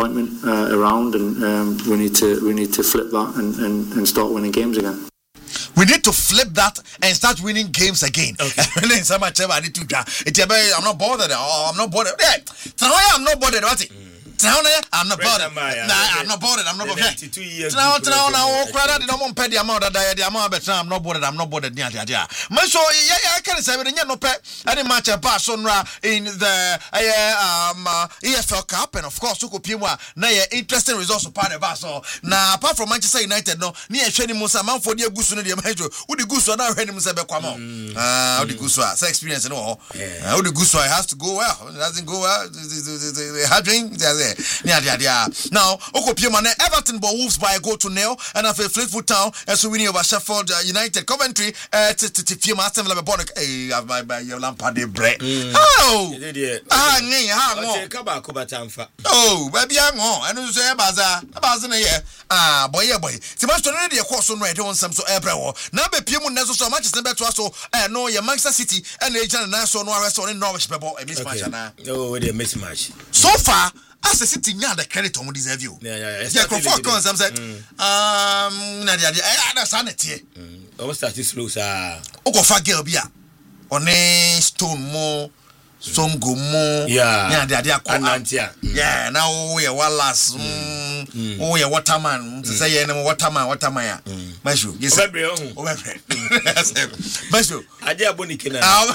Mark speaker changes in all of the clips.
Speaker 1: disappointment around, and we need to flip that and start winning games again.
Speaker 2: We need to flip that and start winning games again.
Speaker 3: Okay.
Speaker 2: I'm not bothered. I'm not bothered. I'm not bothered. What's it? I'm not bothered. I'm not bothered. I'm not bothered. Now, I'm not bothered. I'm not bothered. Man, so I can say that no pet any match a Barcelona in the EFL Cup, and of course, Sukopima. Now, interesting results of part of Barcelona. Now, apart from Manchester United, no near Shani Musa, man for the Gusu, the Metro. Who the Gusu now ready Musa Bequamo? How the Gusu, experience and all. How the Gusu has to go well. It doesn't go well. The hard drink. Now, Okopiemane, Everton bought Wolves by a goal to nil, and after Fleetwood Town, and so winning over Sheffield United, Coventry, to Aston Villa, I have my Lampard bread. Oh, oh, baby, I'm on, and you say Baza, yeah, boy, Sebastian, a course on right on some so April. Now, Piemon Nesso so much as the better, so I know your Manchester City and the National Restaurant in Norwich, people, a mismatch. Oh, they mismatch. So far, as a city near the credit on deserve you. Yeah, for course, I'm saying, Nadia, sanity.
Speaker 3: Almost started slow, sir.
Speaker 2: Oko Fagel Bia. On a stone more, Songo more.
Speaker 3: Yeah,
Speaker 2: yeah, now we are Wallace. Oh, yeah, waterman. Say, waterman. Mashu, yes, Mashu,
Speaker 3: I dare Bonikina.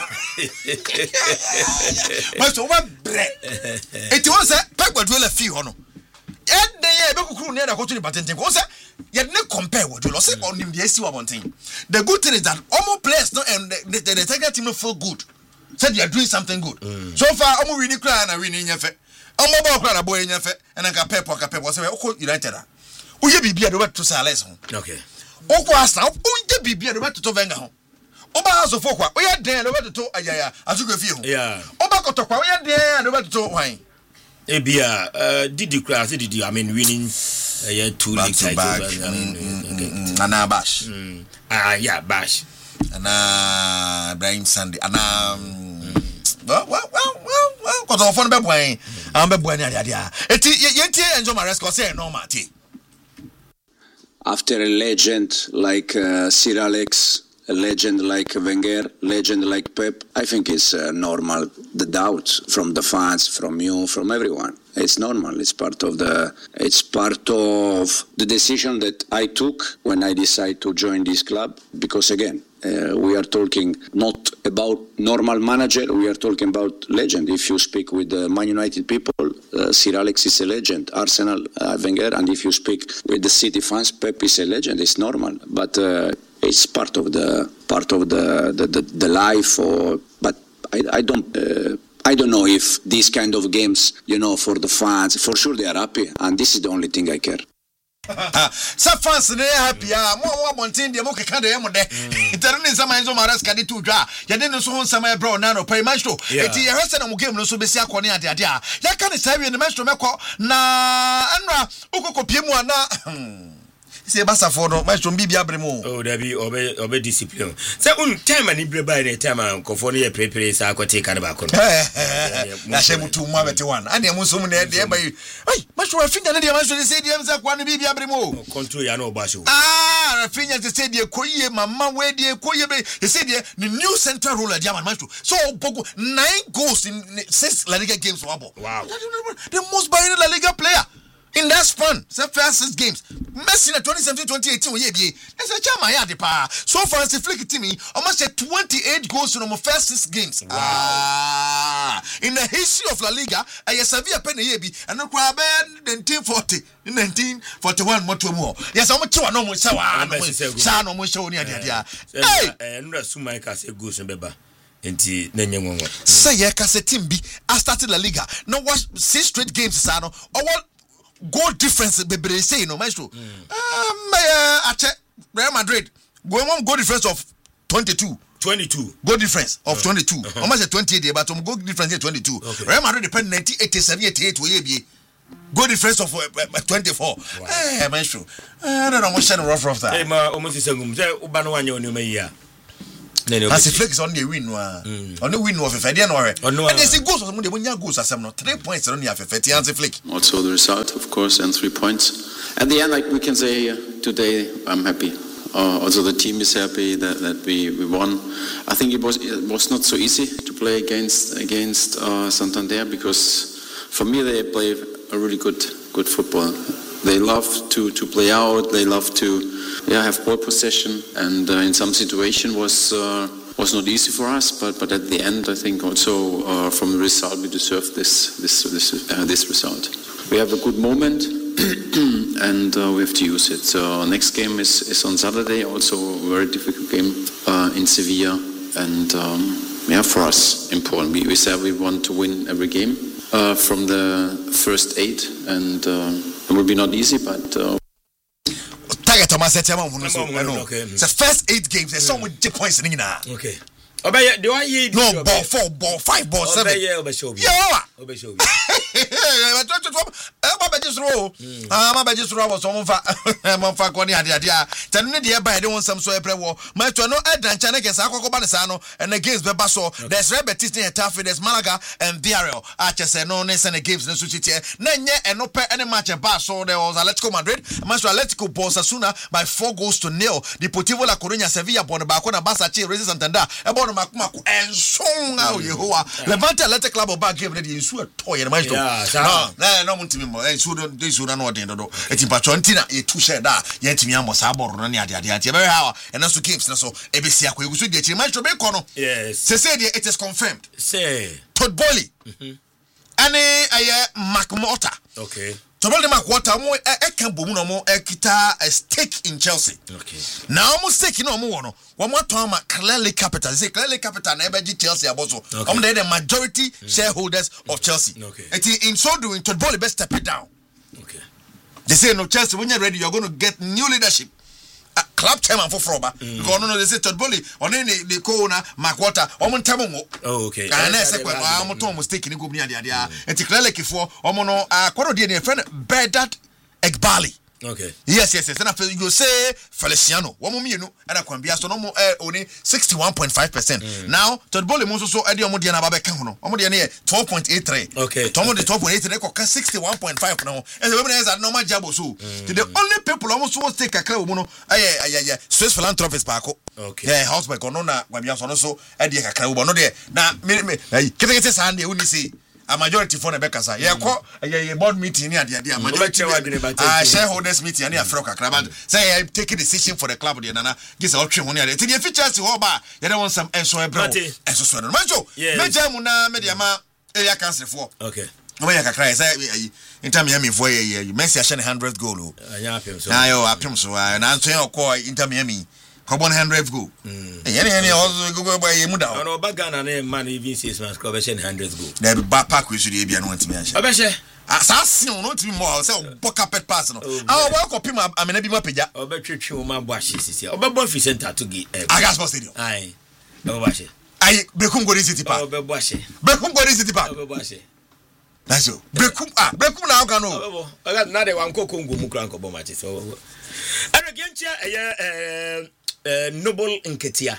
Speaker 2: Mashu, what bread? It was a paper drill a few on. Yet they are near the country, but yet no compare what you lost on him. Yes, you are one thing. The good thing is that almost players no and the Tiger team feel good. Said you are doing something good. So far, I'm really crying and winning your fit. I'm about crying a boy in your fit, and I got pepper was United. Who you be the way to Salison?
Speaker 3: Okay.
Speaker 2: Okwasa, who you be the way to Venga? Oba House of Fokwa, we are there, the way to Ayaya, as you go feel.
Speaker 3: Yeah.
Speaker 2: Oba Kotokwa, we are there, the way to wine.
Speaker 3: Did you cry? Did you? I mean, winning 2 league titles.
Speaker 2: Anna Bash.
Speaker 3: Yeah, Bash.
Speaker 2: Anna Brian Sunday. Anna. Well. Because of fun, baby. I'm a boy. It's enjoy my rest. Cause say no, Marty.
Speaker 4: After a legend like Sir Alex, a legend like Wenger, legend like Pep, I think it's normal. The doubts from the fans, from you, from everyone. It's normal. It's part of the decision that I took when I decided to join this club. Because again, we are talking not about normal manager. We are talking about legend. If you speak with the Man United people, Sir Alex is a legend. Arsenal, Wenger, and if you speak with the City fans, Pep is a legend. It's normal, but it's part of the life. But I don't know if these kind of games, for the fans, for sure they are happy, and this is the only thing I care.
Speaker 2: Some fans they happy. More mountain the moke can dey mo de. Internet some enzo maras can do dra. Ya dey no so hon sama bro na no pay maestro. Eti ye hwese na mo game no so besi akone ade ade a. Ya kan say we no maestro meko na anra ukokopie mu ana. Say basa for no maestro bibia bremo.
Speaker 3: Oh there be obe discipline. Say un time ani bre by the time an kofo no ye prepare say akote kan ba kono.
Speaker 2: Na shemutu mu abete one. Ane mu so mu na de ba yi. Ai maestro Rafinha na de maestro say de say kwa no bibia bremo.
Speaker 3: Control ya no ba show.
Speaker 2: Rafinha say de koye mama we de koye be. He say de the new central role de maestro. So Pogo 9 goals in 6 La Liga games wabo.
Speaker 3: Wow.
Speaker 2: The most by La Liga player. In that span, the first 6 games. Messi in 2017-2018 we ye. That's a chama ya de pa. So far as the flick to me, almost 28 goals in the first 6 games. Wow. In the history of La Liga, I Sevilla pen ye be and no crab 1940, 1941 much more. Yes, I'm two no more sawa. No more show near there. Hey,
Speaker 3: and Rasuma ka say goals in beba. Enti nenye ngongo.
Speaker 2: Say ye ka say team bi I started La Liga. No was 6 straight games sano. Or what goal difference bebre say no maestro. At Real Madrid goal difference of 22 goal difference of 22 almost 28 but goal difference here 22. Okay. Real Madrid depend 1987 88 we be goal difference of 24. Wow. Maestro I don't know what rough that.
Speaker 3: Hey ma almost sengum say uba no wanye onu meyi a
Speaker 2: As Flake on the win on the win of Fedian or and they say goals on the Munya goals as 3 points on the Feti and Flake.
Speaker 5: Also the result, of course, and 3 points. At the end, like we can say today, I'm happy. Also the team is happy that we won. I think it was not so easy to play against Santander because for me they play a really good football. They love to play out. They love to have ball possession, and in some situation was not easy for us. But at the end, I think also from the result we deserve this result. We have a good moment, and we have to use it. So next game is on Saturday. Also a very difficult game in Sevilla, and for us important. We said we want to win every game from the first 8, and it will be not easy, but.
Speaker 2: Target Thomas said, the first 8 games, there's some with points in now.
Speaker 3: Okay. Obey, do I hear
Speaker 2: no ball 4 ball 5 ball 7? Yeah. Just roll. My just roll was on fire. Tell the by the one some so every war. My to no Edan Chanekes, Banisano, and against Bebaso. There's Rebetis near Taffy, there's Malaga and Villarreal. Archer said no ness and the games in the city. Nanya and no pay any match at Basso. There was Atletico Madrid, Master Atletico Bosasuna by 4-0. Deportivo La Coruña, Sevilla, Bonabacona, Basachi, Reyes Santander, about Macumacu, and Song out Yehoa. Levante Athletic Club of Bag gave the issue a toy in my store. No, they should not know the end of it. It's Patontina, a 2 share that, yet me almost abor running at the very hour, and also games. So, ABC, we should get you much to make on. Yes, say it is confirmed. Say, Todd Bolly, and a McMorta.
Speaker 3: Okay.
Speaker 2: Tobol McWater, more a Cambo, no more a guitar, a stake in Chelsea. Okay. Now, almost taking no more. One more time, Clearly Capital. Say Clearly Capital, never Chelsea also. The majority shareholders of Chelsea. Okay. In so doing, Todd Bolly best step it down. Okay. They say no Chelsea, when you're ready, you're going to get new leadership. Club chairman for Froba. Because no, they say Todd Bolly, on any the corner, McWater, Omon Tamongo.
Speaker 3: Oh, okay.
Speaker 2: And I said, I'm Tom taking a good idea. And Clearly for Omono, Quadio, friend, Bedat Ekbali.
Speaker 3: Okay.
Speaker 2: Yes. And after you say Feliciano, one more and I can be astronomical only 61.5%. Now, Todd Bolly Moso so Eddie Omodiana Babekano, Omodiana 12.83. Okay. Tomo the 12.8, 61.5 now. And the women has a normal job so. The only people almost won't take a club, Swiss philanthropist Paco. Okay. Yeah, house by Conona, when you also Eddie Kakuba, no there. Now, can I say Sunday when you see? A majority for Rebecca. Yeah, board meeting near the majority shareholders meeting near Froka Club. Say I take a decision for the club. The Nana gives an option when you're the features to Oba. You don't want some SOA bro. SOA. Majo, Major Muna Mediama, Area Council for. Okay. No, I can cry. In time, Miami for you. Messi 100 goal. I am so. And I'm saying, in time, Miami. 100 go. Any also go by Muda.
Speaker 3: No, Bagana name man even 6 months, 100 go.
Speaker 2: There back with you, be want to me. Assassin, not more, so book up at personal. I'll welcome him. I'm in a bit more pija.
Speaker 3: Or better chew my washes. Or Bobby Center to get
Speaker 2: I gas for stadium.
Speaker 3: Aye, no wash it.
Speaker 2: I Becum City Park. Becum City Park. That's all. Becum now can know.
Speaker 3: I got another one Congo Mukranko Bomatis. And again, Noble Nketia.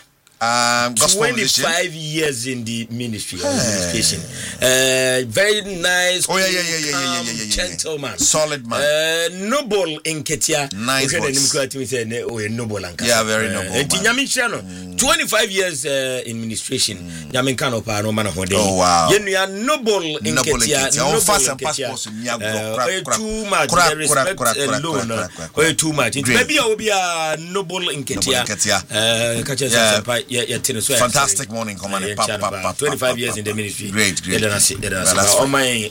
Speaker 3: 25 years in the ministry or administration. Very nice, gentleman,
Speaker 2: solid man.
Speaker 3: Noble Nketia.
Speaker 2: Nice
Speaker 3: noble.
Speaker 2: Yeah, very noble.
Speaker 3: 25 years in administration. Yaminkano pa no man hode.
Speaker 2: Oh wow.
Speaker 3: Yenu Noble Nketia.
Speaker 2: Noble Nketia.
Speaker 3: Too much respect alone. Too much. Maybe I will be a Noble Nketia.
Speaker 2: Fantastic morning, Commander.
Speaker 3: 25 years in the ministry.
Speaker 2: Great.
Speaker 3: Oh my,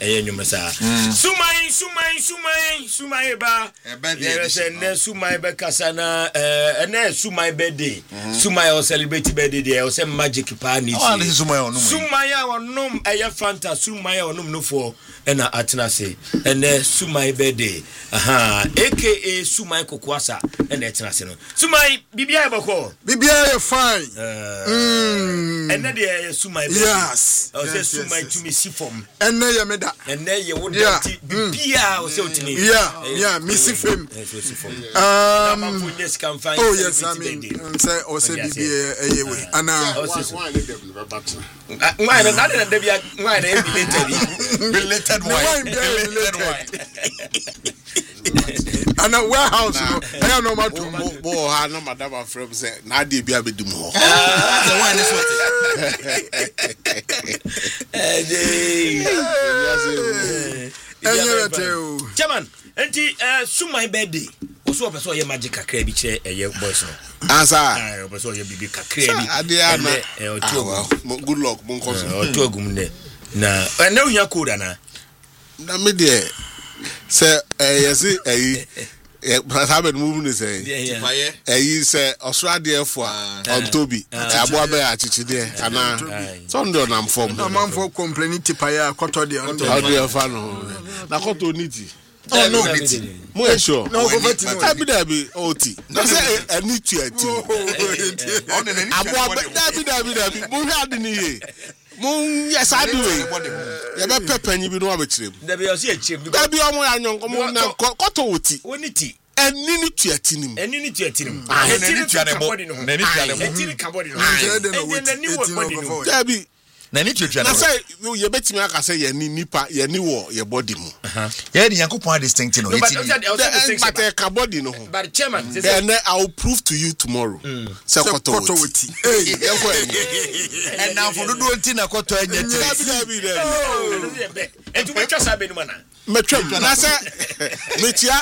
Speaker 3: Sumai ba. Yes, and Sumai Bekasana, and then Sumai birthday. Sumai or celebrate birthday, or some magic party.
Speaker 2: Oh, this is
Speaker 3: Sumaya or Num, Aya Fanta, Sumaya or Num no for, and Atanase, and then Sumai birthday. Aha, aka Sumai Kokwasa, and Atanase. Sumai Bibia bako.
Speaker 6: Bibia fine.
Speaker 3: And then they sumai.
Speaker 6: Yes.
Speaker 3: I say sumai to me see form.
Speaker 6: And then you made that.
Speaker 3: And then you would Bibia or so to me.
Speaker 6: Yeah, missy film.
Speaker 3: Yes, can find.
Speaker 6: Oh yes, I mean, say or say Bibia anyway. And
Speaker 3: why not Debia? Why they related wine.
Speaker 6: And a warehouse, I don't know what to
Speaker 7: bo ha no madam afrem say na de bia bedum ho
Speaker 3: the wine is what Chairman, enti sumai birthday oso opeso ye magic kakra bi kire eye boys no
Speaker 7: answer
Speaker 3: opeso ye bibi kakra bi
Speaker 7: ade ana good luck mon ko so
Speaker 3: otu agum ne na na unya koda na
Speaker 7: me de say yesi Sabe moving is a say Australia for on Toby. Abuabe achichide ana Sunday on am form.
Speaker 6: Man for complaining tipaya koto de on.
Speaker 7: How do you fan na koto niti.
Speaker 3: Oh no niti.
Speaker 7: Mo sure.
Speaker 6: No go vet no.
Speaker 7: Dabi oti. Na say eni tuati. Abuabe dabi mo hwa de ni ye. Mun yes I do it. Ya be pepanyi bi no abekirem.
Speaker 3: Da be o se echirem.
Speaker 7: Da bi omo anyonko mo na koto oti.
Speaker 3: Oniti.
Speaker 7: Eni ni tuatinim.
Speaker 3: Eni tuatinim.
Speaker 2: Eni tuanebo. Eni tuanebo.
Speaker 3: Eni kabodi no.
Speaker 6: Eni wo
Speaker 7: Da bi
Speaker 2: na ni tuatuanebo.
Speaker 7: Na say ye betimi aka say ye ni nipa ye ni wo ye body mu.
Speaker 2: Ye di Yankopon distinct no.
Speaker 7: But ka body no.
Speaker 3: But chairman,
Speaker 7: then I will prove to you tomorrow. Say koto oti.
Speaker 2: And now for do enti na koto enye tire.
Speaker 3: And to make us have been mana.
Speaker 7: Metwem na say metia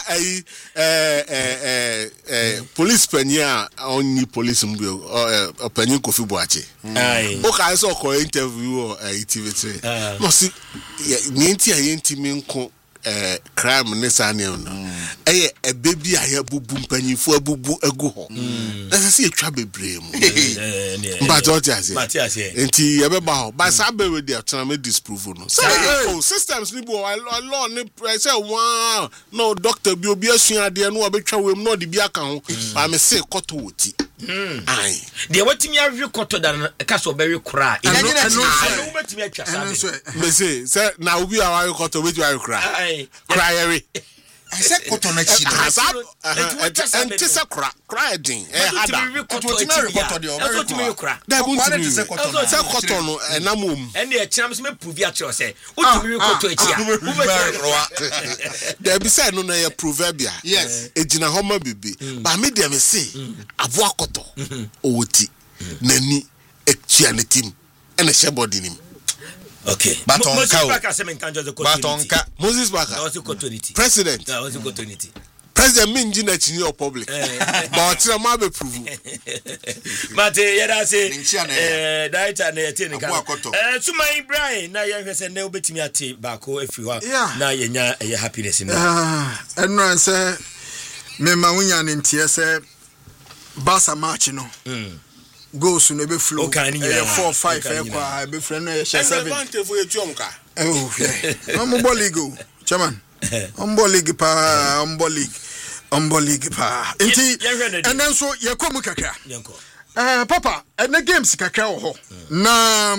Speaker 7: police penia only police mbio opinion Kofi Boache. O ka so ko interview or activity. No see nti ayenti mi nko crime ne sane no. Eye e baby aye bubu mpanyifo abubu egu ho. Na say etwa bebre mu. But what you say? Nti ye be ba ho. But sabe we dey try me disprove no. Say systems ni bo law ni say wow. No doctor bi obi asua ade no obetwa wem no de bi aka ho. Ba me say koto woti. Ai.
Speaker 3: De watimi awe koto da ka so be we kra.
Speaker 6: No
Speaker 3: watimi atwa sabe.
Speaker 7: Me say na obi awe koto we awe kra. Cry
Speaker 2: I said koto na chi no.
Speaker 7: And say cry din. Hada.
Speaker 2: Koto ti me koto de o.
Speaker 3: Watimi kra.
Speaker 7: Da bunti
Speaker 2: say koto
Speaker 7: no. Say koto no enamom.
Speaker 3: And the chance me prove ya cho say. Watimi koto echi a.
Speaker 7: There be say no na ya proverbia.
Speaker 2: Yes.
Speaker 7: Ejina homa bibi. Ba me dem say aboa koto. Owoti. Nani etua ne tim. Ene she body nim.
Speaker 3: Okay.
Speaker 7: Moses Baka. President. President mean Gina Chini public. But I'm not prove.
Speaker 3: But yada say Daita ne tenika. Suma Ibrahim na ye say na obetimi ate bako afiwa na ye nya happiness in that.
Speaker 6: And no say me ma wunya ne ntie say Barca match no. Goes to never flow. 4-5 I be friend 7. Oh, I'm League, Chairman. League pa, League pa. And then so you come kaka. Papa, and the games kaka ho. Na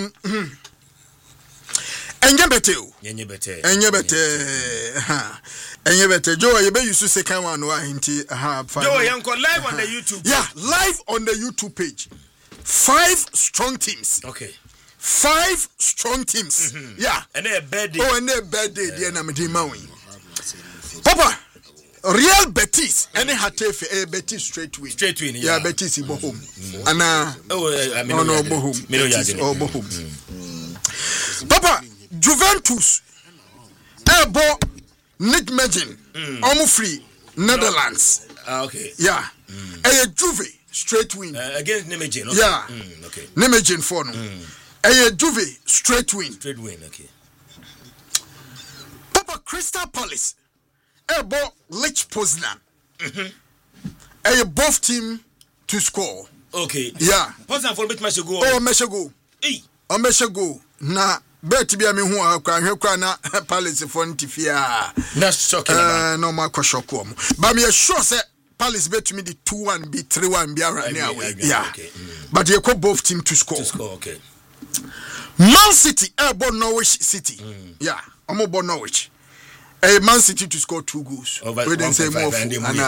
Speaker 6: Enyebete Joe you be used to say kan one wa hinti
Speaker 3: Joe yanko live on the YouTube.
Speaker 6: Yeah, live on the YouTube page. 5 strong teams.
Speaker 3: Okay.
Speaker 6: 5 strong teams. Yeah.
Speaker 3: And a birthday.
Speaker 6: Oh, and a birthday. Dear Namadi Maui. Papa, Real Betis. Any Hatefe, Betis straight win.
Speaker 3: Straight win.
Speaker 6: Yeah, Betis in Bohum. And no Bohum. Betis or Bohum. Papa, Juventus. Ebo Nick Megin. Free Netherlands.
Speaker 3: Okay.
Speaker 6: Yeah. Juve. Straight win.
Speaker 3: Against Nemejin. Okay.
Speaker 6: Yeah.
Speaker 3: Okay.
Speaker 6: Nemejin for no. Juve, straight win.
Speaker 3: Straight win, okay.
Speaker 6: Papa Crystal Palace. Ebo Lech Poznan. Both team to score.
Speaker 3: Okay.
Speaker 6: Yeah.
Speaker 3: Poznan for bit match go.
Speaker 6: Oh, match go.
Speaker 3: Hey.
Speaker 6: O match go. Na bet bi am hu akwa na Palace for ntifia.
Speaker 3: That's shocking.
Speaker 6: No ma ko shock am. Ba me sure say Palace bet me the 2-1 be 3-1 be around away. Yeah. But you call both team to score.
Speaker 3: Okay.
Speaker 6: Man City born Norwich City. Yeah. I'm born Norwich. Man City to score 2 goals. We didn't say more.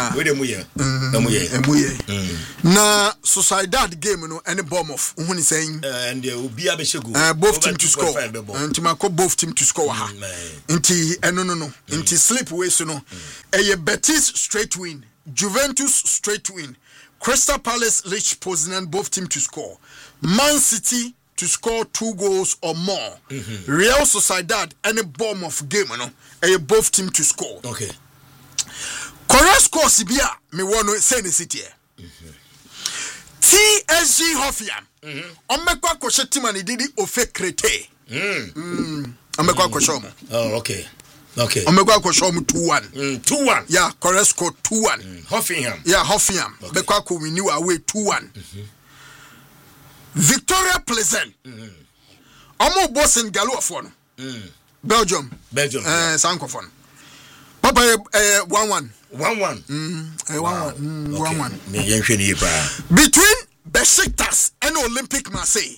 Speaker 6: Na Sociedad game no any bomb off. When he's saying
Speaker 3: and Ubia Beshagu.
Speaker 6: Both team to score. And Timako both team to score. Inti no. Inti sleep away so no. Betis straight win. Juventus straight win. Crystal Palace reach Poznan both team to score. Man City to score 2 goals or more. Real Sociedad any bomb of game no. Both team to score.
Speaker 3: Okay.
Speaker 6: Correct score Sibia me want to say the city. TSG Hoffenheim. Omekwa koshe team and did it ofe Crete. Omekwa koshe mo.
Speaker 3: Oh, okay.
Speaker 6: Omekwa koshe mo 2-1.
Speaker 3: 2-1.
Speaker 6: Yeah, correct score 2-1.
Speaker 3: Hoffenheim.
Speaker 6: Yeah, Hoffenheim. Omekwa ko win you away 2-1. Victoria Pleasant. Omo boss in Galo for no. Belgium. Sankofon. Papa 1-1.
Speaker 3: 1-1.
Speaker 6: 1-1. Between Besiktas and Olympic Marseille.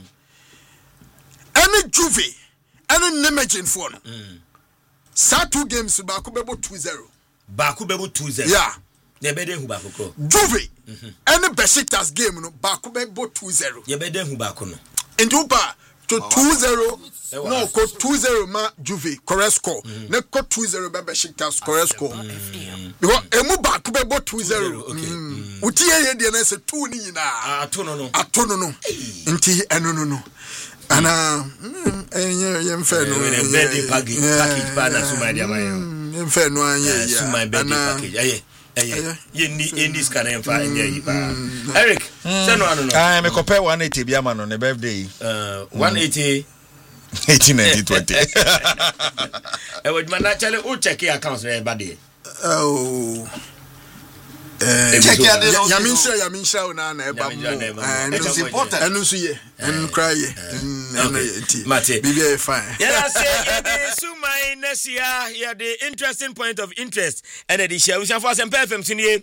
Speaker 6: Any Juve, any Nemejin for no. Sa 2 games Bakubebo 2-0.
Speaker 3: Bakubebo 2-0.
Speaker 6: Yeah.
Speaker 3: Yebede hu Bakuko.
Speaker 6: Juve. Any Besiktas game no Bakubebo 2-0.
Speaker 3: Yebede hu Bakuno.
Speaker 6: Indupa to 2-0. No, ko 2-0 ma Juve correct score. Ne ko 2-0 be Besiktas correct score. Because emu back be 2-0. Uti ye de na se 2 ni nyina.
Speaker 3: Atono no.
Speaker 6: Nti no. Ana yemfe no.
Speaker 3: Birthday package ba na suma dia mayo.
Speaker 6: Yemfe no anye ya.
Speaker 3: Suma birthday package. Aye. In this kind of Eric, send one no.
Speaker 2: I me compare 180 bi ama no ne birthday.
Speaker 3: 180
Speaker 2: 1820.
Speaker 3: Would man actually who check your accounts everybody?
Speaker 6: Oh.
Speaker 3: Check
Speaker 6: Yaminsha na
Speaker 3: it's important.
Speaker 6: And also ye and cry
Speaker 3: Mate.
Speaker 6: Be fine.
Speaker 3: Yeah, I say Sumai Nesia here the interesting point of interest and the share we shall for some FM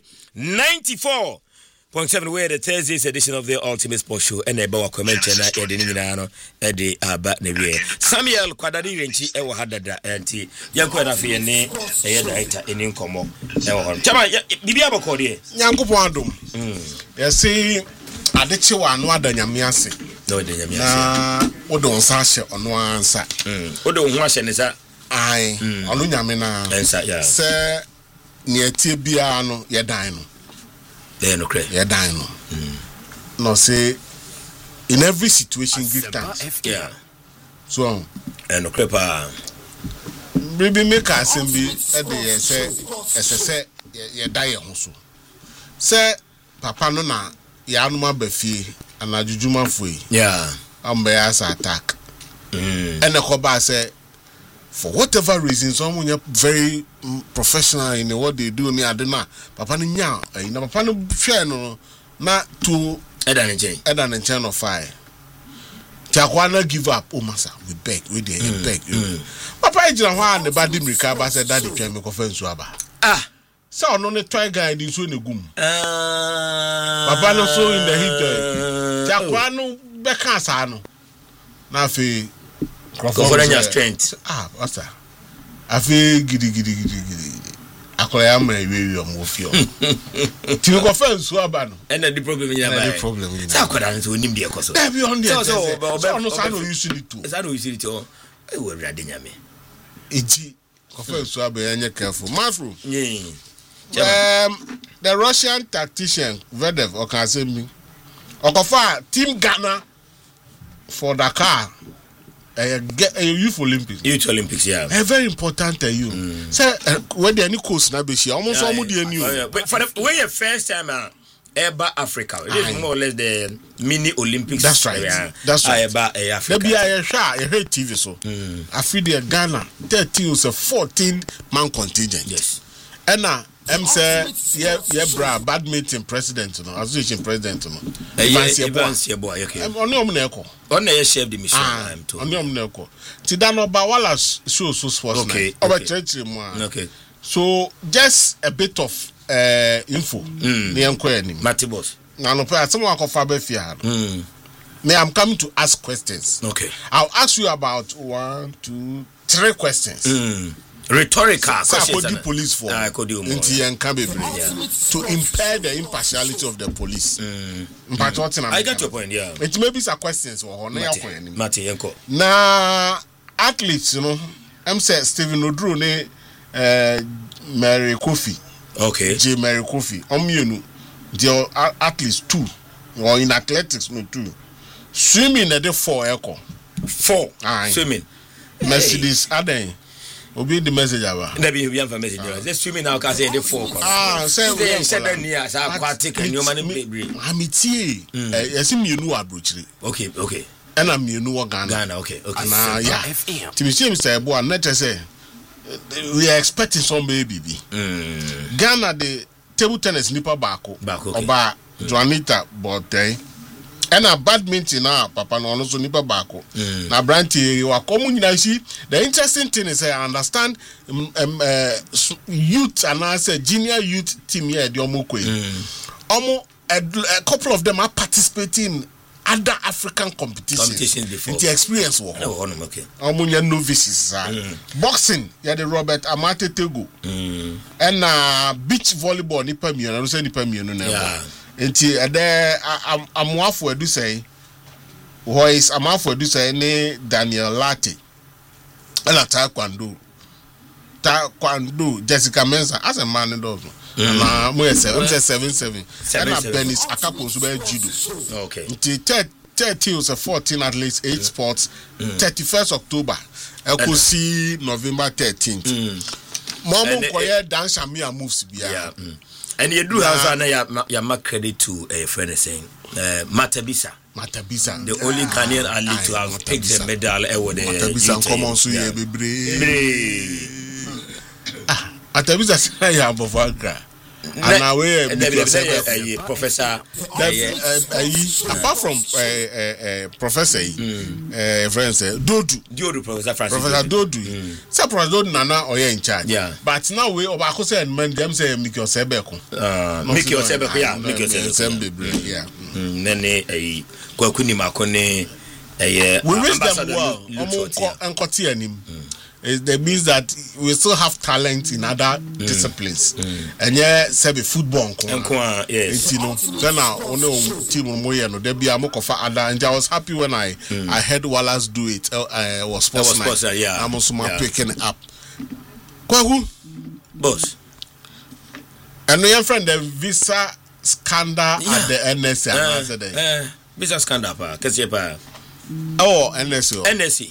Speaker 3: 94.7 where the Thursday's edition of the Ultimate Sports Show and a bawa comment na edi nyina edi aba na wie Samuel Kwadari Renchi e wo hadada enti yanko na fe ne e director eni nkomo e wo hon chama bibi abako de
Speaker 7: Nyankopon adom yesi adeche wa anu adanyame ase
Speaker 3: no de nyame ase
Speaker 7: na wodon sa hye ono ansa
Speaker 3: wodon ho ahye ne sa
Speaker 7: ai ono nyame na
Speaker 3: ensa ya
Speaker 7: se ne atie bia no yedan no
Speaker 3: no credit.
Speaker 7: Yeah, dino. No, say in every situation, give thanks.
Speaker 3: Yeah.
Speaker 7: So,
Speaker 3: no crepa.
Speaker 7: Baby, make us be at the say, ye die also. Say, Papa no na Yanuma Befi and Ajujuma Fui.
Speaker 3: Yeah.
Speaker 7: Bears attack. And the Koba say, for whatever reason, someone you're very professional in what they do. Me, I don't know. Papa ni nya, na papa no share no na to
Speaker 3: Edan
Speaker 7: and chain of fire. Tiakwana give up. Oh masa, we beg, we dey beg. Papa ejina hwa ne badi mrika ba say daddy twa me kofa nsu aba.
Speaker 3: Ah,
Speaker 7: so no ne try guy di so ne gum. Papa no so in the heat. Tiakwa no beka asa no. Na fe
Speaker 3: Koforanya strength.
Speaker 7: What's that? I feel giddy. Akoya ma ewe omofio. Ti ko fa nsu aba no.
Speaker 3: And the problem in your mind. Sa koda nso onim de ekoso.
Speaker 7: There be on there. So no sa no usually too.
Speaker 3: Sa no usually too. E wo rade nyame.
Speaker 7: Eji ko fa nsu aba yenye careful. Mafru. The Russian tactician Vedev Okasemi. Okofa team Ghana for Dakar. Youth Olympics.
Speaker 3: Yeah.
Speaker 7: Very important to you. Say when the any course na be share. Almost all the new.
Speaker 3: But for the way your first time Eba Africa. It is more or less the mini Olympics.
Speaker 7: That's right. That's right.
Speaker 3: Eba Africa.
Speaker 7: There be a heard TV so. I feel the Ghana 13 was a 14 man contingent.
Speaker 3: Yes.
Speaker 7: And now say bra badminton president no association president no
Speaker 3: Evans boy okay
Speaker 7: ono omneko
Speaker 3: ono ye chef de mission I'm told
Speaker 7: ono omneko ti da no ba wala show so sports
Speaker 3: okay
Speaker 7: over church mu
Speaker 3: okay
Speaker 7: so just a bit of info ne enko anim
Speaker 3: Matty boss
Speaker 7: na no pay asem akofa ba fia me I'm coming to ask questions.
Speaker 3: Okay,
Speaker 7: I'll ask you about 1 2 3 questions.
Speaker 3: Rhetorical questions.
Speaker 7: So police for to impair the impartiality of the police.
Speaker 3: I get your point, yeah.
Speaker 7: It may be some questions or
Speaker 3: Matty Yanko.
Speaker 7: Na athletes, you know, I'm saying Stephen Odru ne Mary Kofi.
Speaker 3: Okay.
Speaker 7: J Mary Kofi. You the athletes 2 or in athletics no 2. Swimming at the 4 echo. 4 swimming. Mercedes Aden. Obi the message aba.
Speaker 3: Never you have a message. Just swimming now can say the 4.
Speaker 7: Say we
Speaker 3: said near so aquatic and human baby.
Speaker 7: Amity. Esim you know abrochiri.
Speaker 3: Okay.
Speaker 7: And I'm you know Ghana.
Speaker 3: Okay.
Speaker 7: Na yeah. Timisi say boy na say we are expecting some baby. Ghana the table tennis nipper back. Oba Juanita Bote. And a badminton now, Papa no also nipa bako. Na Branty, you are coming. See, the interesting thing is I understand youth and I say junior youth team here the Omokwe. A couple of them are participating in other African competitions before. It's the experience war.
Speaker 3: Okay.
Speaker 7: Omunya novices. Boxing, yeah the Robert Amate Tego. And beach volleyball nipa mi no say nipa mi no na. Enti amwafo edu say voice amwafo edu say ne Daniel Latte ela taekwondo Jessica Mensah as a man do na mo 77 and Benis Akapo so be judo.
Speaker 3: Okay.
Speaker 7: Enti 30 was 14 athletes 8 sports 31st October ekosi November 13th Momo koye dance amia moves bia.
Speaker 3: And you do have your credit to a friend saying Matabisa, the only Ghanaian athlete to have picked the medal award.
Speaker 7: Matabisa come on so ye be Matabisa say ya bovagra. And away
Speaker 3: Professor
Speaker 7: apart from Professor friends Dodu Professor Dodu say Professor Dodu nana oye in charge. But now we obako say men them say make your sebeko
Speaker 3: make your sebeko nene kwakuni makone
Speaker 7: we wish them well enkoti anim. That means that we still have talent in other disciplines. And yeah, say football. Yes. You know, then team no there be a other. And I was happy when I heard Wallace do it. Was sports night.
Speaker 3: Yeah.
Speaker 7: I'm also picking it up. Kwahu
Speaker 3: boss.
Speaker 7: And your friend the visa scandal at the NSC.
Speaker 3: Visa scandal pa.
Speaker 7: Oh, NSC.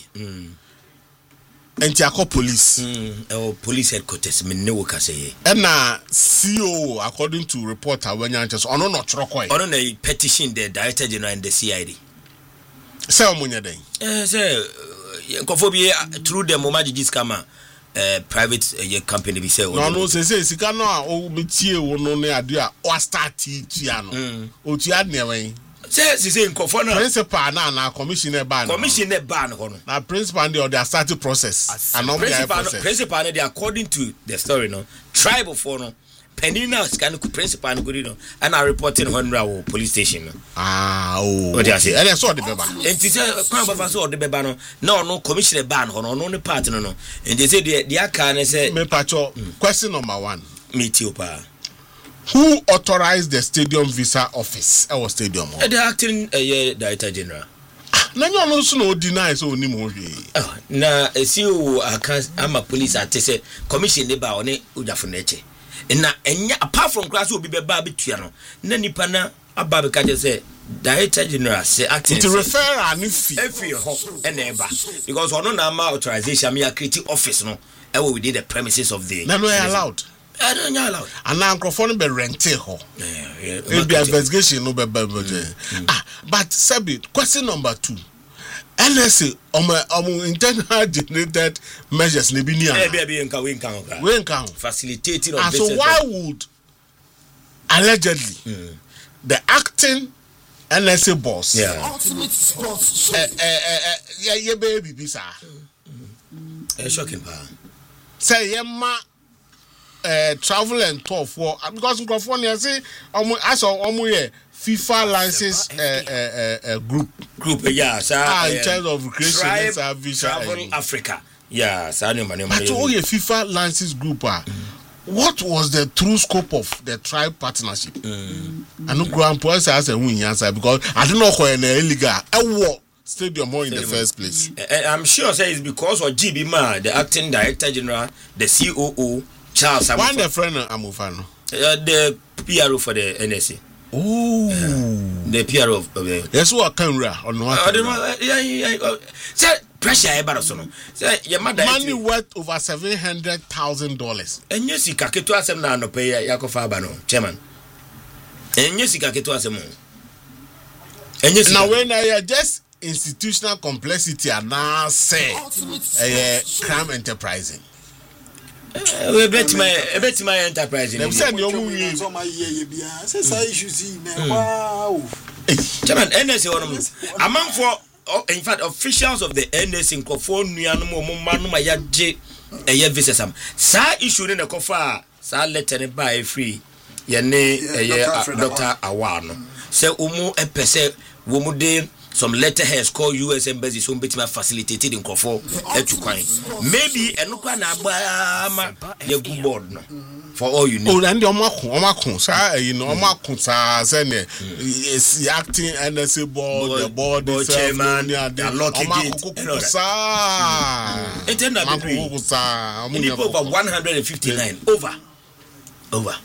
Speaker 7: Entiako police.
Speaker 3: Police headquarters. Me ne woka say.
Speaker 7: And CEO, according to report, when you just on no trokoi.
Speaker 3: On a petition the Director General and the CID.
Speaker 7: Say omunya den.
Speaker 3: Say kofobi through the Momaji Scammer private company be say.
Speaker 7: No say sika no a o metie wo no ne ade a o start tia no. O tia ne wen. Say no principal na commissioner ban no na principal they are starting process and not
Speaker 3: principal they according to the story no tribal for no penina scan principal no good no and I reporting on police station no what you say
Speaker 7: and so the beba
Speaker 3: and say kwan baba so the beba no commissioner ban no no part no and they say the aka say
Speaker 7: me pacho question number 1
Speaker 3: meet you pa.
Speaker 7: Who authorized the stadium visa office? Our stadium.
Speaker 3: The acting Director General.
Speaker 7: Na you also no deny so ni mo hwe.
Speaker 3: Na CEO ama police at say commission ne ba one ujafo na eche. Na enya apart from class obi be ba betua no. Na nipa na aba be ka je say Director General say acting.
Speaker 7: To refer an fee.
Speaker 3: Every ho and eba because ono na ma authorization me create office no. E we within the premises of the.
Speaker 7: Na no allowed.
Speaker 3: I don't know allowed.
Speaker 7: And now microphone be rented ho. Maybe investigation no be but Sabi, question number 2. NSA internal generated measures ne bi ni an.
Speaker 3: Be nka we nka facilitating
Speaker 7: of business. So why would allegedly the acting NSA boss
Speaker 3: ultimate sports
Speaker 7: baby sir
Speaker 3: shocking pa
Speaker 7: say yema travel and tour for because California say I saw FIFA license
Speaker 3: group yeah
Speaker 7: in terms of recreation service
Speaker 3: Travel Africa yeah
Speaker 7: but all your FIFA license group what was the true scope of the tribe partnership? I know Grand Poise has a win answer because I don't know when a illegal stadium more in the first place.
Speaker 3: I'm sure say it's because of GB Ma, the acting director general, the COO, Charles.
Speaker 7: One the friend Amufano.
Speaker 3: The PRO for the NSC.
Speaker 7: Oh,
Speaker 3: the PRO of the.
Speaker 7: Yes, what camera on what?
Speaker 3: Yeah. Pressure about us. Your
Speaker 7: money worth over $700,000.
Speaker 3: And you see, Kaketo asem na no pay Yakofa Bano, chairman. And you see, Kaketo asem. And you see,
Speaker 7: now when I just institutional complexity and now say crime enterprising.
Speaker 3: We bet my enterprising.
Speaker 7: Them said you
Speaker 3: chairman, NSA one among for. In fact, officials of the NS in California no more yaje visas am. Sa issue in the cofa sa letter by free. Yene Dr. Awano. Say umu epese wumu de some letterheads call US embassy so betima facilitated in Kofo to coin. Maybe enukwa na agba ye good board no. For all you know.
Speaker 7: Oh, and Omako, sir, you know, Omako, sir, is acting NSA board, the board, the chairman, the locking it, sir.
Speaker 3: It's over 159. Over.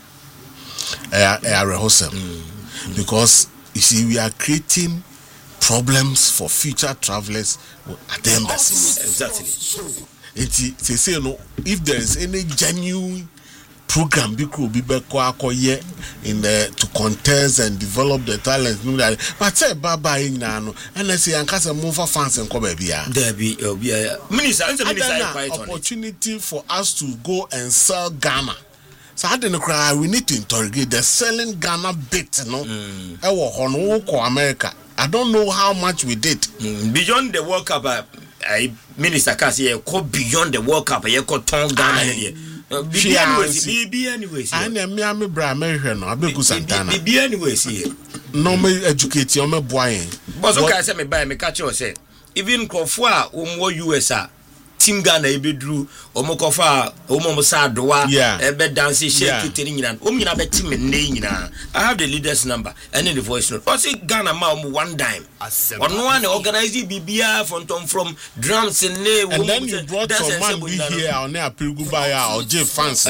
Speaker 7: Because you see, we are creating problems for future travelers at the embassies.
Speaker 3: Exactly.
Speaker 7: They say, you know, if there is any genuine program be in to contest and develop the talent but say baba no and say ankasa move for fans and come bia
Speaker 3: there be minister
Speaker 7: opportunity for us to go and sell Ghana. So I didn't cry. We need to interrogate the selling Ghana bit, no. America. I don't know how much we did
Speaker 3: beyond the World Cup. Minister Kasi go beyond the World Cup. You go turn Ghana. Be anyways.
Speaker 7: I am me bra American. I be go Santana.
Speaker 3: Be anyways here.
Speaker 7: No me educate you me boy.
Speaker 3: But okay, say me buy me catch you say. Even Kofua USA Team Ghana ebedru omokofa omomosa doa ebe dance shake kitiri nyina omnyina be team ne nyina. I have the leader's number and in the voice note. Also Ghana ma one dime. Ono one organize bibia from drums and
Speaker 7: then you brought some man be here on there Pirigubaya or J fans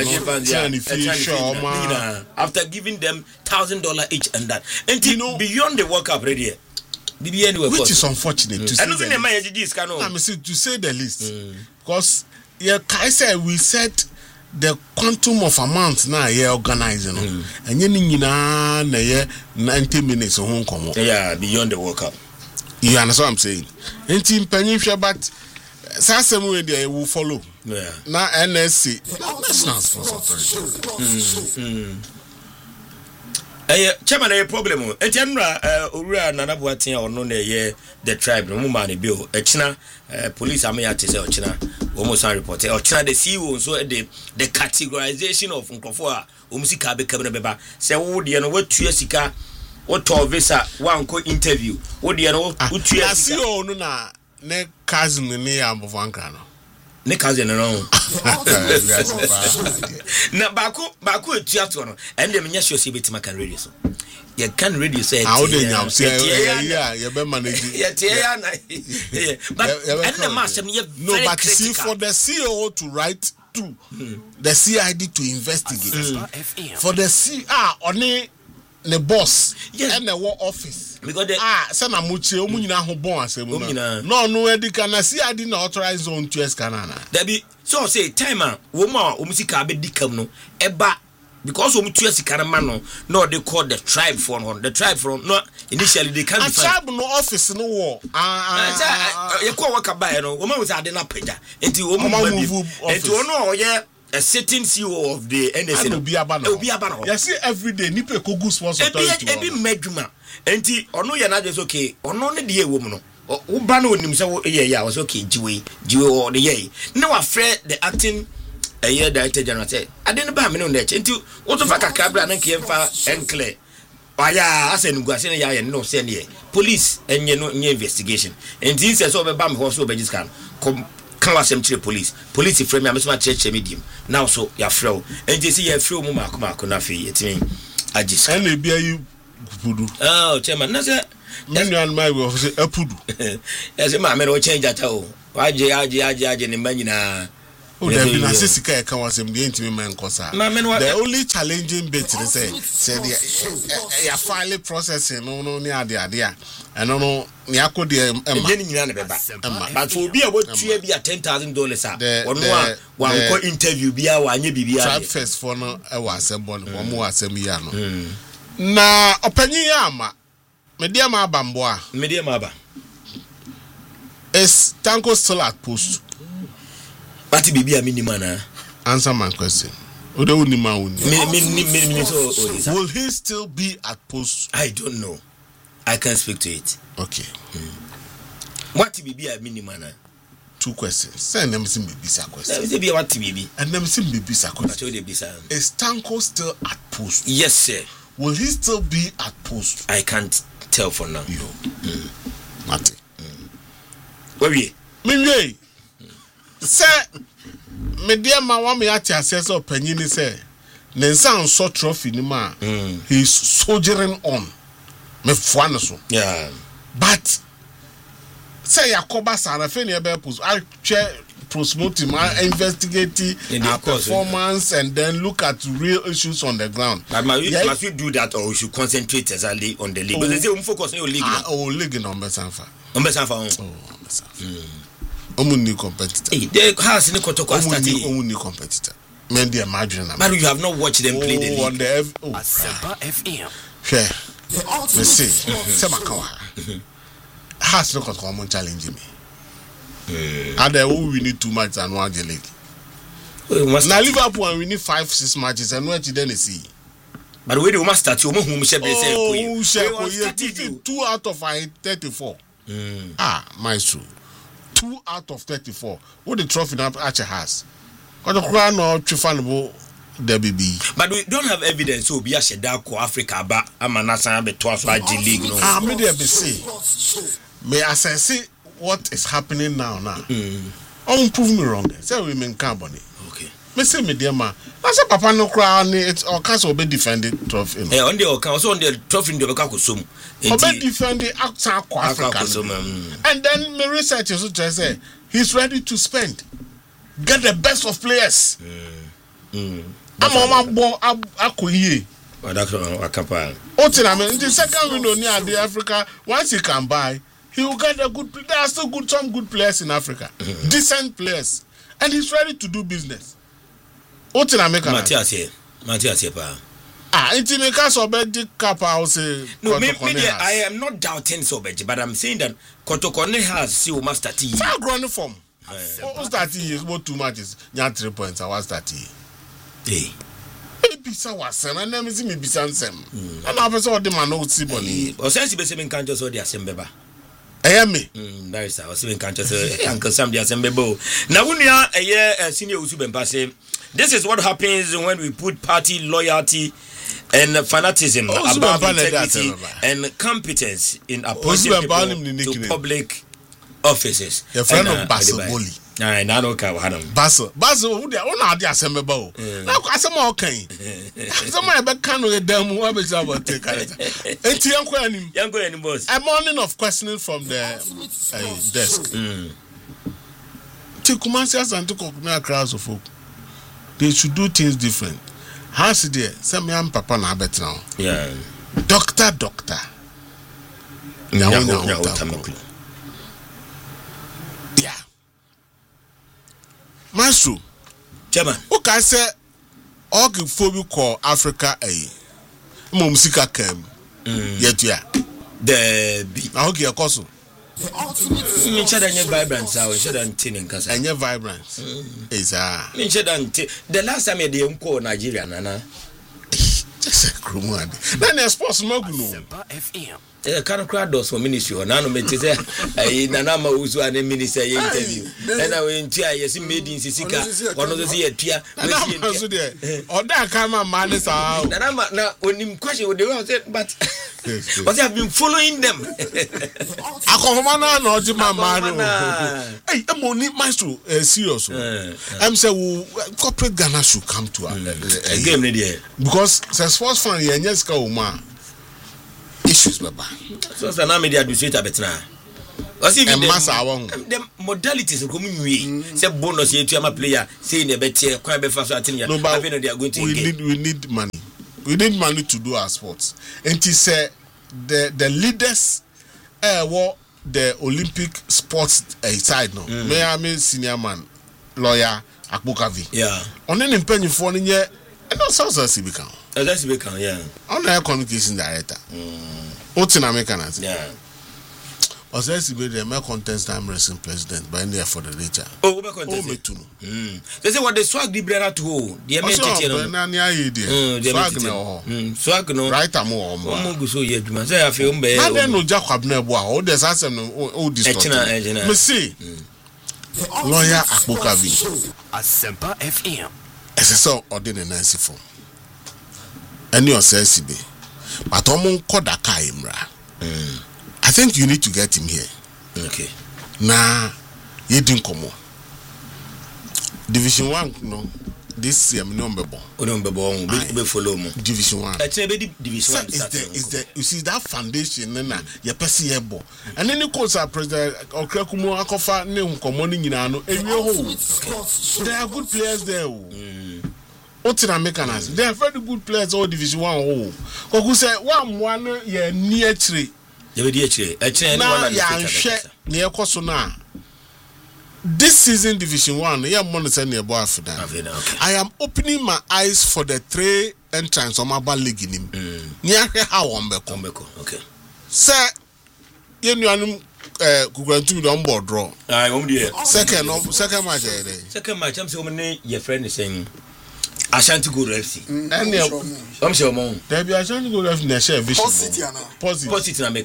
Speaker 3: after giving them $1,000 each and that. And you know beyond the World Cup already.
Speaker 7: Which is unfortunate to say the least. To say the least. Because I said we said the quantum of amount now organizing and you 90 minutes of home come.
Speaker 3: Yeah, beyond the World Cup.
Speaker 7: You understand what I'm saying? And team Penisha, but Sassamu they will follow.
Speaker 3: Yeah.
Speaker 7: Now NSC stands for
Speaker 3: chairman a problem etianra owura nanabuaten ono na ye the tribe no man bill echina police amaya te say ochina almost report ochina the CEO so the categorization of nkofo a omusika be kabena beba say wo de no watua sika wo to visa wan ko interview wo de no watua
Speaker 7: sika CEO no na ne cousin ne ambovanka no
Speaker 3: ne cousin no na bako etuato no and dem nya sure say betima kan radio so you can radio say
Speaker 7: how dey nyam say you be manage
Speaker 3: but and the master
Speaker 7: no but see for the CEO to write to the CID to investigate for the only the boss and the war office
Speaker 3: because the
Speaker 7: say na muche omu nyina ho bon asem no edika na CID na authorize on to Canada
Speaker 3: there be so say time wo ma omusika be dikam no eba because omutu sika na man no they call the tribe from no initially they can't be
Speaker 7: tribe no office no war
Speaker 3: you call work buy no wo ma we say na pega enti wo move enti ono oye a sitting CEO of the NSA
Speaker 7: Obi Abano. You see every day nipe kogu sports authority.
Speaker 3: Ebi meduma. Enti ono ya na just okay. Ono ne de ewo mu no. Uba no nim say ye ya was okay jiwe or the ye. Na wa frɛ the acting ɛyɛ director general say ade no ba me no na eche nti wo to fa kakra bra na nke mfa enclear aya asen guase na ya no say ne police enye no nye investigation nti say so be ba me ho so be giscan come kan wasem kire police frame me amesoma kire medium now so ya frɛ nti say ya frɛ mu maako na fe yetimi agis
Speaker 7: and e bia you pudu
Speaker 3: chairman na say
Speaker 7: Minion my will say apudu.
Speaker 3: Yes, ma me no change at all. Aje ne manyina.
Speaker 7: Oh, there been a sisika can was him the intimate man cosa. The only challenging bit is say ya file processing no near the idea. And no niako de
Speaker 3: but for be about to be $10,000 one ko interview bia wanye bibia.
Speaker 7: Try first for no e was born one more assembly no. Na opanyi ama Medium Abamboa.
Speaker 3: Medium Abba.
Speaker 7: Is Tanko still at post?
Speaker 3: But it be a minimum.
Speaker 7: Answer my question. Will he still be at post?
Speaker 3: I don't know. I can't speak to it.
Speaker 7: Okay.
Speaker 3: What be a minimum?
Speaker 7: 2 questions. Send them some bisa questions.
Speaker 3: Be what be.
Speaker 7: And them some bisa questions. Is Tanko still at post?
Speaker 3: Yes, sir.
Speaker 7: Will he still be at post?
Speaker 3: I can't tell for now.
Speaker 7: Yo. Mate.
Speaker 3: Where we?
Speaker 7: Minye. Say me dear ma wa me ati assess opinion say Nensan so trophy ni ma. He's soldiering on. Me fwan so.
Speaker 3: Yeah.
Speaker 7: But say Yakoba sana fe ni ebe post. I share promote him, investigate our performance, and then look at real issues on the ground.
Speaker 3: But must you do that, or we should concentrate exactly on the league? Because they say we focus on your league.
Speaker 7: League in Ombesanfa.
Speaker 3: Omuni
Speaker 7: competitor.
Speaker 3: The house in the Kotoko starting.
Speaker 7: Omuni competitor. Men they imagine.
Speaker 3: But you have not watched them play the league.
Speaker 7: On the FM. Share. Me see. Semakawa. House no Kotoko challenge me. And we need 2 matches and 1 the league. Now Liverpool and we need 5-6 matches and what you then see.
Speaker 3: But we must start you who shall be
Speaker 7: 2 out of 34. My true. 2 out of 34. What the trophy now Archer has. Got the crown or Trifanable WB.
Speaker 3: But we don't have evidence so be a Shedako Africa but I'm a national be twice by the league.
Speaker 7: Maybe say. May I say what is happening now? Prove me wrong. Say women carbon.
Speaker 3: Okay.
Speaker 7: Me say me dear man. I say papa no cry it or can't be defended trophy.
Speaker 3: On the account on the trophy in the Bakasum.
Speaker 7: Be defended outside Africa. And then my research is to say he's ready to spend. Get the best of players. I'm on my Akuye. The second window near the Africa, once he can buy. He will get a good. There are still some good players in Africa, decent players, and he's ready to do business. What in America?
Speaker 3: Matthias here, pa.
Speaker 7: It's in a case of Belgium Kappa. I will say
Speaker 3: no. I am not doubting so much, but I'm saying that Kotokone has still master T.
Speaker 7: Far grown form. What's that? Is about 2 matches. You have 3 points. I was that.
Speaker 3: Hey.
Speaker 7: Bisa wasen and them is me bisansem. And I was all the man no see money.
Speaker 3: Or sense be seven can't just all the assembly.
Speaker 7: Me.
Speaker 3: That is our seven countries. Uncle Sam the assembly. Now, when you are a year senior Usubempase, this is what happens when we put party loyalty and fanaticism above integrity and competence in appointing people to public offices.
Speaker 7: Your friend of Basil Bully.
Speaker 3: I don't care what him.
Speaker 7: Basil, who they are the assembly. Now, I some okay. Someone back can with them. What is about take it? And young boss. A morning of questioning from the desk. To Kumasias and to Kokuna crowds of folk. They should do things different. How's it there? Some young papa na bet now.
Speaker 3: Yeah.
Speaker 7: Doctor. Yeah. Maestro.
Speaker 3: Chairman.
Speaker 7: Okay, I say all the phobia call Africa Mumsika came. Yet yeah.
Speaker 3: The be.
Speaker 7: Okay, of course.
Speaker 3: Me share that vibrant sound, share that tin in casa.
Speaker 7: And your vibrance is
Speaker 3: me share that the last time they unko Nigeria nana.
Speaker 7: Just a crumad. Then there's sports no.
Speaker 3: Kana crowd for ministry or nano metze nanama uzu ane minister ye interview na we ntia ye si made in sisika ono zo ye tua
Speaker 7: we si there oda kama man sa
Speaker 3: nanama na onim question they will say but but I have been following them
Speaker 7: akohoma na no ji mama hey money maestro serious I'm say corporate Ghana should come to a
Speaker 3: game there
Speaker 7: because sports fan ye nyeska o ma issues baba
Speaker 3: so na media do straight abetna o see the modalities ko munwie say bonus ye tuama player say ne betie kwa be fa so atenia abi no they are going to
Speaker 7: we need money to do our sports and he say the leaders the Olympic sports side no me am senior man lawyer Akbukavi on any mpanyifo nye no sources be kan
Speaker 3: that's be kan
Speaker 7: on the communication director what's in American was there be the American contest time wrestling president by the for the nature
Speaker 3: they say what the swag the brother to the swag no
Speaker 7: right am o
Speaker 3: go so ye duma say afei mbe
Speaker 7: na dem no Jacob na ebo a o dey asem no o distort me see lawyer Akbukavi
Speaker 8: Asempa FM
Speaker 7: so ordinary Nancy form any osesi be but omon koda ka imra I think you need to get him here
Speaker 3: okay
Speaker 7: na yedin komo division 1 no this year no mbebo
Speaker 3: be follow mo
Speaker 7: division 1
Speaker 3: division 1
Speaker 7: is the you see that foundation na your person yebo and then the coach presidentOkrakumo akofa ne nkomo ni nyina no ewie ho there are good players there Otina Mekanas they are very good players all division 1 ho koku say one ye ni achire
Speaker 3: ye be di achire
Speaker 7: na ya hwe ne ekoso na this season division 1 yeah money say near boy Africa I am opening my eyes for the 3 entrants on my league in him near how on beko
Speaker 3: okay
Speaker 7: say you know kukurantu don board draw second match
Speaker 3: I'm say your friend is saying Ashanti Gold FC.
Speaker 7: And
Speaker 3: I'm sure mom.
Speaker 7: There be Ashanti Gold FC na share vision.
Speaker 3: Positive na make.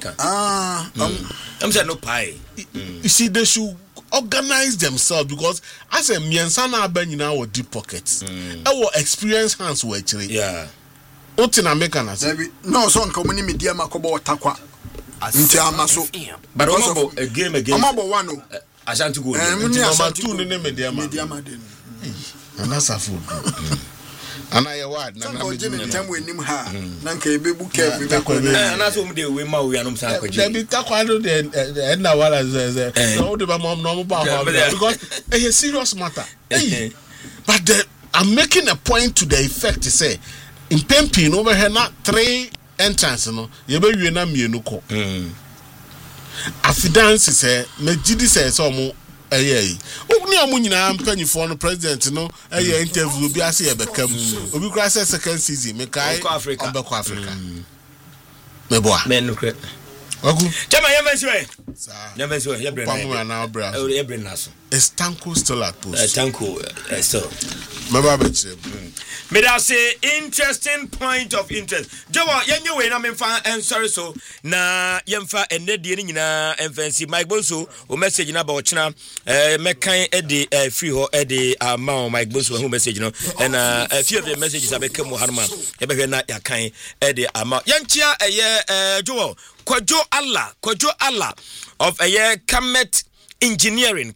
Speaker 3: I'm saying no pie.
Speaker 7: You see they should organize themselves because as a miensa na aba nyina wo deep pockets. Our experience hands we actually.
Speaker 3: Yeah.
Speaker 7: Otina make na.
Speaker 6: No so nka omuni media makobo watakwa. Nti amaso.
Speaker 3: But a game against.
Speaker 6: Amabo one no.
Speaker 3: Ashanti Gold.
Speaker 7: Number 2 ne media ma. And that's a food. And I word na
Speaker 6: time we nim ha na nka ebebu careful
Speaker 3: and that's what we ma we anum san kwaji
Speaker 7: there be takwado the na wala ze no de ba mom no ba because a serious matter but I'm making a point to the effect to say in Pempin over here not 3 entrance no ye be wie na mienu ko affidance say me gidi say so mo Ogni amunyina mpanyifo no president no interview obi ase ebekam obi kura say second season me kai Obeko Africa meboa
Speaker 3: men kre
Speaker 7: ogu
Speaker 3: chama yemenswe ye bren naso
Speaker 7: is Tanko still at post
Speaker 3: Tanko still
Speaker 7: meba be chire
Speaker 3: me da say interesting point of interest jowo yenye we na memfa sorry so na yemfa enedie ni nyina emfancy Mike Bonso o message na ba o chena mekan edi free ho edi ama Mike Bonso ho message no and a few of the messages abekam harma e be hwe na yakan edi ama yanchia jowo Kwajo Allah of Kamet Engineering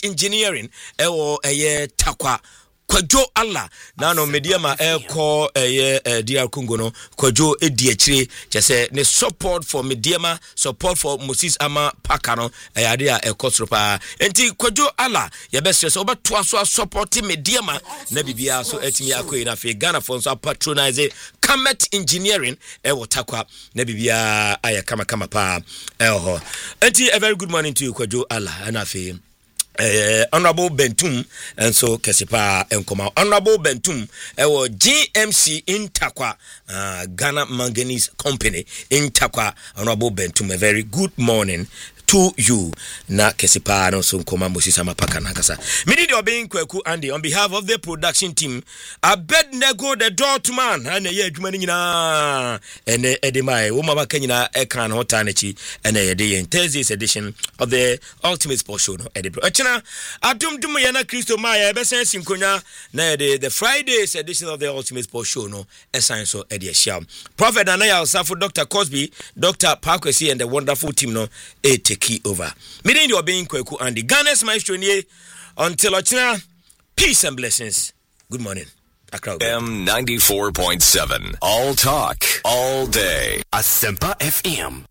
Speaker 3: ewo takwa Kwajo Allah na no mediama ko DR Congo no Kwajo edi achire chese ne support for mediama support for Moses Ama Paka no ade a ekosropa enti Kwajo Allah ye best so obeto so support mediama na bibia so atimi akoyi na fe Ghana for so patronize Kamet Engineering ewo takwa na bibia aya kama pa ho enti a very good morning to you Kwajo Allah na fe Honorable Bentum and so Kesipa Enkoma Honorable Bentum ewo GMC in Takwa Ghana Manganese Company in Takwa Honorable Bentum a very good morning to you na kesipa no so nkoma Moses Amapaka nankasa me need your being Kweku Andy on behalf of the production team Abednego the Dortman and ye adwuma ni nyina ene edemai wo mabaka nyina e kan ho tanechi ene ye dey Thursday's edition of the Ultimate Sports Show no edebro echina adumdum ye na Kristo Maya e be sense nkonya na the Friday's edition of the Ultimate Sports Show no esan so e dey sham Prophet Anaya Osafo Dr. Cosby Dr. Parkwesi and the wonderful team no e take over me need your being Kweku Andy Ghana's maestro nie until ochina peace and blessings good morning
Speaker 8: M 94.7 all talk all day Asempa FM